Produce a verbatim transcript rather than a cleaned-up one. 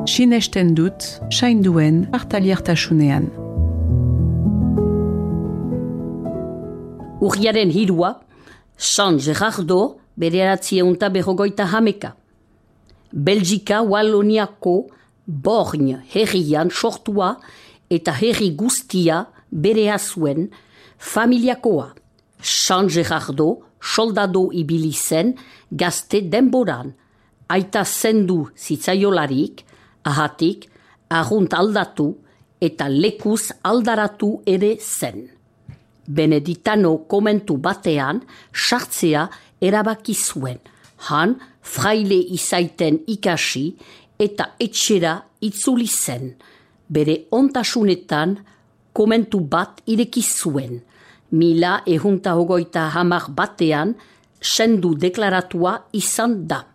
Sinesten dut, sainduen partaliertasunean. Urriaren hirua, San Gerardo bederatziehunta berrogoita hameka. Belgika Walloniako Borgne herrian sortua eta herri guztia berea zuen familiakoa. San Gerardo soldado ibili zen gazte denboran. Aita zendu zitzaiolarik, ahatik, arrunt aldatu eta lekuz aldaratu ere zen. Beneditano komentu batean sartzea erabaki zuen. Han fraile izaiten ikasi eta etxera itzuli zen. Bere ontasunetan komentu bat ireki zuen. Mila ehunta hogeita hamar batean sendu deklaratua izan da.